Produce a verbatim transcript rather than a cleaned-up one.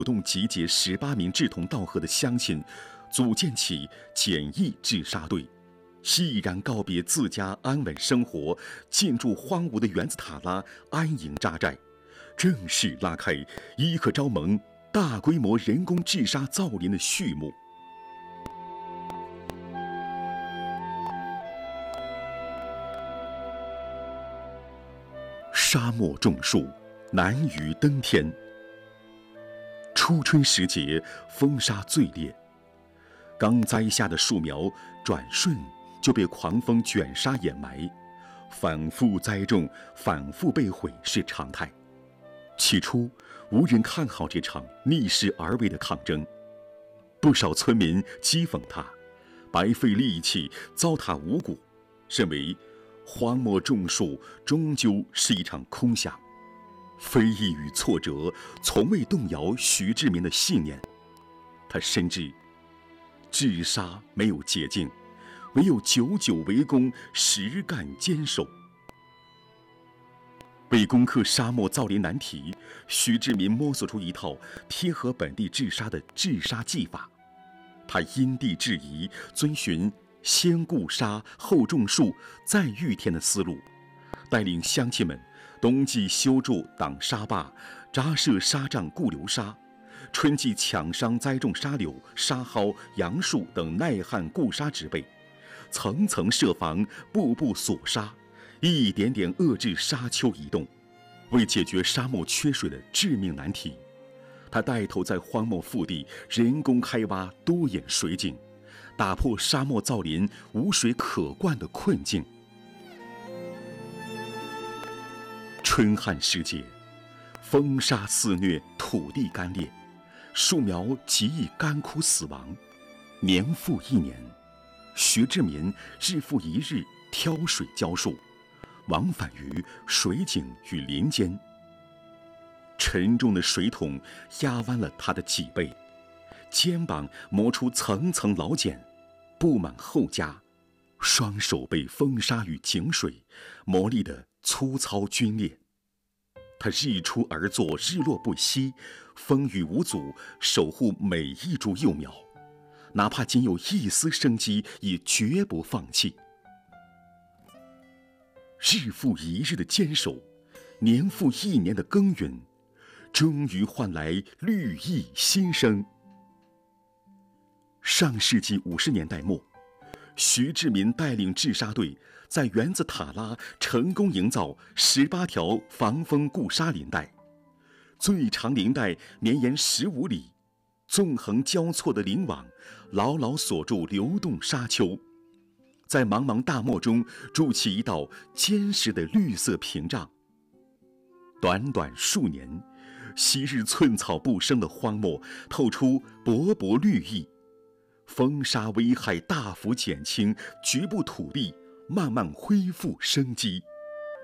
主动集结十八名志同道合的乡亲，组建起简易治沙队，毅然告别自家安稳生活，进驻荒芜的原子塔拉安营扎寨，正式拉开伊克昭盟大规模人工治沙造林的序幕。沙漠种树，难于登天。初春时节，风沙最烈，刚栽下的树苗转瞬就被狂风卷沙掩埋，反复栽种，反复被毁是常态。起初，无人看好这场逆势而为的抗争，不少村民讥讽他，白费力气，糟蹋五谷，认为荒漠种树终究是一场空想。非议与挫折从未动摇徐志明的信念。他深知治沙没有捷径，唯有久久为功，实干坚守。为攻克沙漠造林难题，徐志明摸索出一套贴合本地治沙的治沙技法。他因地制宜，遵循先固沙后种树再育田的思路，带领乡亲们冬季修筑挡沙坝，扎设沙障固流沙；春季抢商栽种沙柳、沙蒿、杨树等耐旱固沙植被，层层设防，步步锁沙，一点点遏制沙丘移动。为解决沙漠缺水的致命难题，他带头在荒漠腹地人工开挖多眼水井，打破沙漠造林无水可灌的困境。春旱时节，风沙肆虐，土地干裂，树苗极易干枯死亡。年复一年，徐志民日复一日挑水浇树，往返于水井与林间。沉重的水桶压弯了他的脊背，肩膀磨出层层老茧，布满后夹，双手被风沙与井水磨砺得粗糙皲裂。他日出而作，日落不息，风雨无阻，守护每一株幼苗，哪怕仅有一丝生机，也绝不放弃。日复一日的坚守，年复一年的耕耘，终于换来绿意新生。上世纪五十年代末，徐志民带领治沙队在原子塔拉成功营造十八条防风固沙林带，最长林带绵延十五里，纵横交错的林网牢牢锁住流动沙丘，在茫茫大漠中筑起一道坚实的绿色屏障。短短数年，昔日寸草不生的荒漠透出勃勃绿意，风沙危害大幅减轻，局部土地慢慢恢复生机。